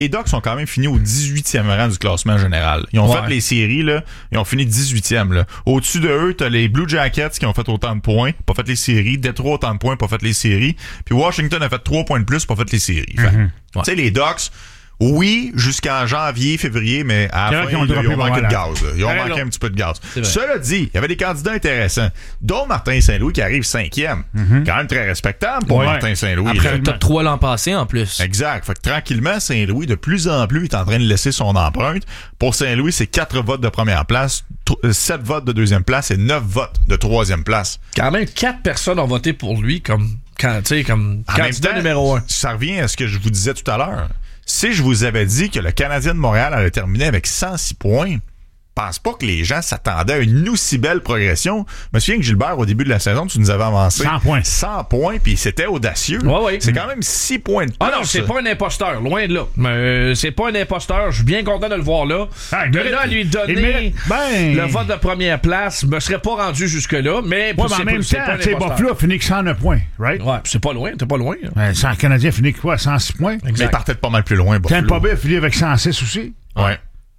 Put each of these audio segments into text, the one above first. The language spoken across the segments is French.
Les Ducks ont quand même fini au 18e rang du classement général. Ils ont fait les séries, là. Ils ont fini 18e, là. Au-dessus de eux, t'as les Blue Jackets qui ont fait autant de points, pas fait les séries. Detroit, autant de points, pas fait les séries. Puis Washington a fait 3 points de plus, pas fait les séries. Tu sais, les Ducks, oui, jusqu'en janvier, février, mais à la fin, ils ont manqué de gaz. Ils ont manqué un petit peu de gaz. Cela dit, il y avait des candidats intéressants, dont Martin Saint-Louis qui arrive 5e. Quand même très respectable pour Martin Saint-Louis. Après le top 3 l'an passé, en plus. Exact. Fait que tranquillement, Saint-Louis, de plus en plus, est en train de laisser son empreinte. Pour Saint-Louis, c'est 4 votes de première place, 7 votes de deuxième place et 9 votes de troisième place. Quand même, 4 personnes ont voté pour lui comme candidat numéro 1. Ça revient à ce que je vous disais tout à l'heure. Si je vous avais dit que le Canadien de Montréal allait terminer avec 106 points, je pense pas que les gens s'attendaient à une aussi belle progression. Je me souviens que Gilbert, au début de la saison, tu nous avais avancé 100 points, puis c'était audacieux. C'est quand même 6 points de plus. Ah non, c'est pas un imposteur, loin de là. C'est pas un imposteur, je suis bien content de le voir là. De là à lui donner le vote de première place, je me serais pas rendu jusque-là, mais en même temps, Buffalo a fini que 109 points, right? Ouais, c'est pas loin, t'es pas loin. Le Canadien a fini quoi, 106 points? Exact. Mais il partait pas mal plus loin, Buffalo. Tampa Bay a fini avec 106 aussi? Ouais.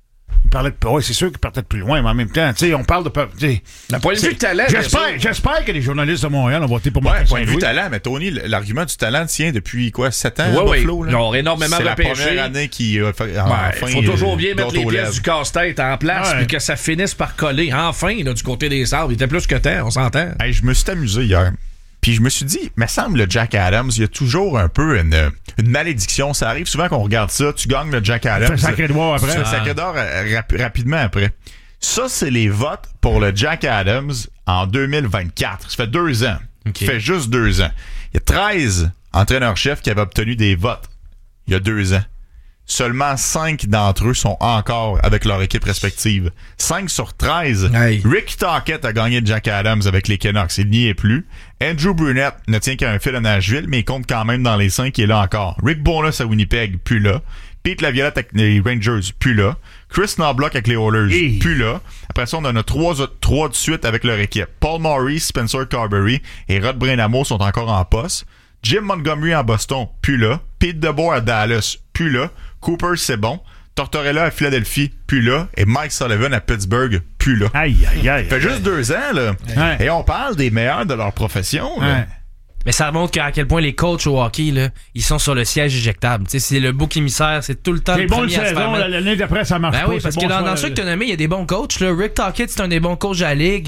C'est sûr qu'il partait de plus loin, mais en même temps, on parle de... Le point de vue de talent... J'espère que les journalistes de Montréal ont voté pour Martin Saint-Louis. Point de vue talent, mais Tony, l'argument du talent tient depuis 7 ans à Buffalo? Ils ont énormément repêché. C'est la première année qui il faut toujours bien mettre les pièces du casse-tête en place puis que ça finisse par coller. Enfin, là, du côté des Sabres, il était plus que temps, on s'entend. Hey, je me suis amusé hier. Puis je me suis dit, me semble le Jack Adams, il y a toujours un peu une malédiction. Ça arrive souvent qu'on regarde ça, tu gagnes le Jack Adams. Tu fais sacré d'or après. Tu fais sacré d'or rapidement après. Ça, c'est les votes pour le Jack Adams en 2024. Ça fait 2 ans. Ça fait juste 2 ans. Il y a 13 entraîneurs-chefs qui avaient obtenu des votes il y a 2 ans. Seulement 5 d'entre eux sont encore avec leur équipe respective. 5 sur 13. Hey. Rick Tocchet a gagné Jack Adams avec les Canucks. Il n'y est plus. Andrew Brunette ne tient qu'à un fil à Nashville, mais il compte quand même dans les 5 qui est là encore. Rick Bowness à Winnipeg, plus là. Pete Laviolette avec les Rangers, plus là. Chris Knobloch avec les Oilers, plus là. Après ça, on en a 3 de suite avec leur équipe. Paul Maurice, Spencer Carberry et Rod Brind'Amour sont encore en poste. Jim Montgomery à Boston, plus là. Pete DeBoer à Dallas, plus là. Cooper, c'est bon. Tortorella à Philadelphie, plus là. Et Mike Sullivan à Pittsburgh, plus là. Aïe. Ça fait juste 2 ans, là. Ouais. Et on parle des meilleurs de leur profession, là. Mais ça montre à quel point les coachs au hockey, là, ils sont sur le siège éjectable. T'sais, c'est le bouc émissaire, c'est tout le temps le premier à se faire mettre. L'année d'après, ça marche pas. Oui, parce que dans ceux que tu as nommés, il y a des bons coachs. Là. Rick Tocchet, c'est un des bons coachs de la Ligue.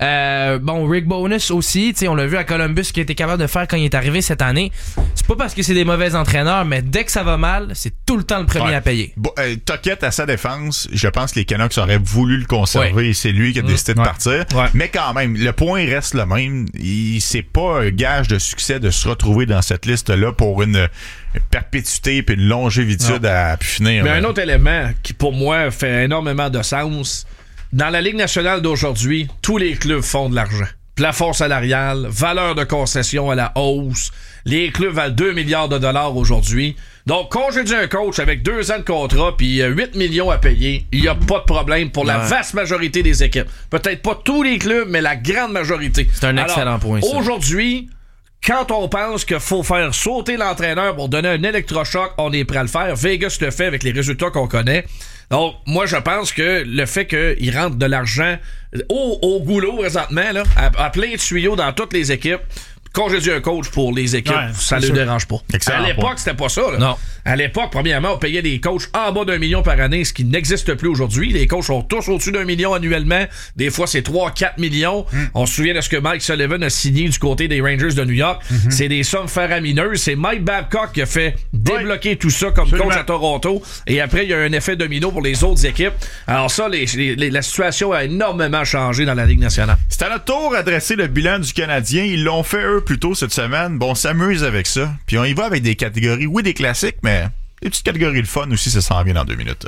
Rick Bowness aussi, on l'a vu à Columbus, ce qu'il était capable de faire quand il est arrivé cette année. C'est pas parce que c'est des mauvais entraîneurs, mais dès que ça va mal, c'est tout le temps le premier à payer. Tocchet, à sa défense, je pense que les Canucks auraient voulu le conserver et c'est lui qui a décidé de partir. Mais quand même, le point reste le même. C'est pas un gage de succès de se retrouver dans cette liste-là pour une perpétuité et une longévitude à finir. Mais un autre élément qui, pour moi, fait énormément de sens... Dans la Ligue nationale d'aujourd'hui, tous les clubs font de l'argent. Plafond salarial, valeur de concession à la hausse. Les clubs valent 2 milliards de dollars aujourd'hui. Donc, congédier un coach avec 2 ans de contrat puis 8 millions à payer, il n'y a pas de problème pour la vaste majorité des équipes. Peut-être pas tous les clubs, mais la grande majorité. C'est un excellent point, ça. Aujourd'hui, quand on pense qu'il faut faire sauter l'entraîneur pour donner un électrochoc, on est prêt à le faire. Vegas le fait avec les résultats qu'on connaît. Donc, moi, je pense que le fait qu'il rentre de l'argent au goulot présentement, là, à plein de tuyaux dans toutes les équipes, congédier un coach pour les équipes, ça ne le dérange pas. Excellent. À l'époque, c'était pas ça. Là. Non. À l'époque, premièrement, on payait des coachs en bas d'1 million par année, ce qui n'existe plus aujourd'hui. Les coachs sont tous au-dessus d'1 million annuellement. Des fois, c'est 3-4 millions. On se souvient de ce que Mike Sullivan a signé du côté des Rangers de New York. C'est des sommes faramineuses. C'est Mike Babcock qui a fait débloquer tout ça comme coach à Toronto. Et après, il y a un effet domino pour les autres équipes. Alors ça, la situation a énormément changé dans la Ligue nationale. C'est à notre tour à dresser le bilan du Canadien. Ils l'ont fait, eux, plus tôt cette semaine. Bon, on s'amuse avec ça. Puis on y va avec des catégories, oui, des classiques, mais des petites catégories de fun aussi, ça s'en vient dans 2 minutes.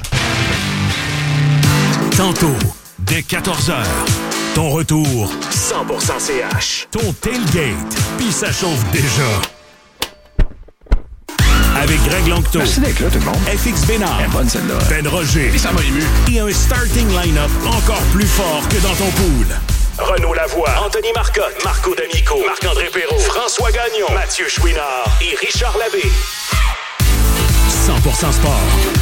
Tantôt, dès 14h, ton retour 100% CH. Ton tailgate, puis ça chauffe déjà. Avec Greg Langto. Merci d'être là, tout le monde. FX Bénard. Elle est bonne, celle-là. Ben Roger. Puis ça m'a ému. Et un starting line-up encore plus fort que dans ton pool. Renaud Lavoie, Anthony Marcotte, Marco D'Amico, Marc-André Perrault, François Gagnon, Mathieu Chouinard et Richard Labbé. 100% sport.